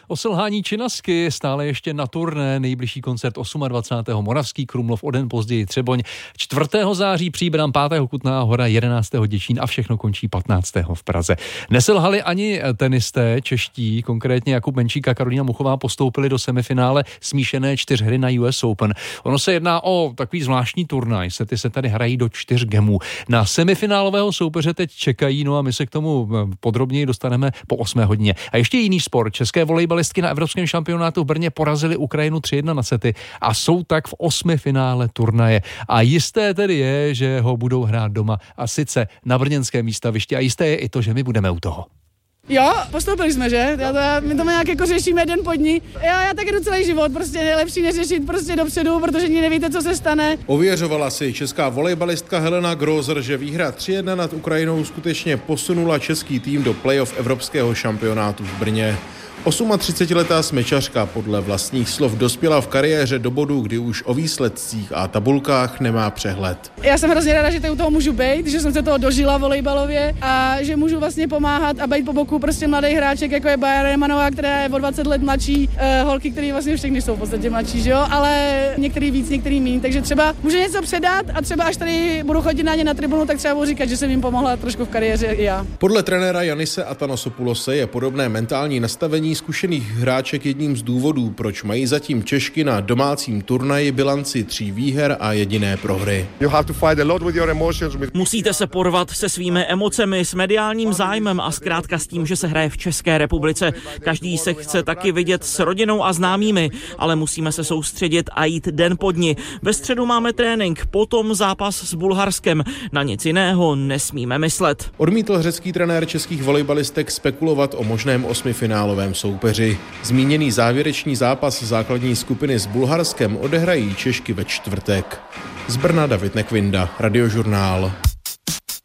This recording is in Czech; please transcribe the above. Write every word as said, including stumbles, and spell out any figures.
O selhání Činasky stále ještě na turné, nejbližší koncert dvacátého osmého Moravský Krumlov, o den později Třeboň, čtvrtého září Příbram, pátého Kutná Hora, jedenáctého Děčín a všechno končí patnáctého v Praze. Neselhali ani tenisté čeští, konkrétně Jakub Menšík a Karolína Muchová postoupili do semifinále smíšené čtyřhry na U S Open. Ono se jedná o takový zvláštní turnaj, sety se tady hrají do čtyř gemů. Na semifinálového soupeře teď čekají, no a my se k tomu podrobněji dostaneme po osmé hodině. A ještě jiný sport. České volejbalistky na evropském šampionátu v Brně porazily Ukrajinu tři jedna na sety a jsou tak v osmi finále turnaje. A jisté tedy je, že ho budou hrát doma a sice na brněnském výstavišti a jisté je i to, že my budeme u toho. Jo, postoupili jsme, že? Já to, my to nějak jako řešíme den po dní. Já, já tak jdu celý život, prostě nejlepší neřešit prostě dopředu, protože nikdy nevíte, co se stane. Ověřovala si česká volejbalistka Helena Grozer, že výhra tři jedna nad Ukrajinou skutečně posunula český tým do playoff evropského šampionátu v Brně. třicetiosmiletá smečařka podle vlastních slov dospěla v kariéře do bodu, kdy už o výsledcích a tabulkách nemá přehled. Já jsem hrozně ráda, že tady u toho můžu být, že jsem se toho dožila volejbalově a že můžu vlastně pomáhat a být po boku prostě mladých hráček, jako je Bára Remanová, která je o dvacet let mladší, eh, holky, které vlastně všechny jsou v podstatě mladší, že jo, ale některý víc, některý míň, takže třeba můžu něco předat a třeba až tady budu chodit na ně na tribunu, tak třeba budu říkat, že jsem jim pomohla trošku v kariéře i já. Podle trenéra Janise Atanasopoulose je podobné mentální nastavení zkušených hráček jedním z důvodů, proč mají zatím Češky na domácím turnaji bilanci tří výher a jediné prohry. Musíte se porvat se svými emocemi, s mediálním zájmem a zkrátka s tím, že se hraje v České republice. Každý se chce taky vidět s rodinou a známými, ale musíme se soustředit a jít den po dni. Ve středu máme trénink, potom zápas s Bulharskem. Na nic jiného nesmíme myslet. Odmítl řecký trenér českých volejbalistek spekulovat o možném osmifinálovém soupeři. Zmíněný závěrečný zápas základní skupiny s Bulharskem odehrají Češky ve čtvrtek. Z Brna David Nekvinda, Radiožurnál.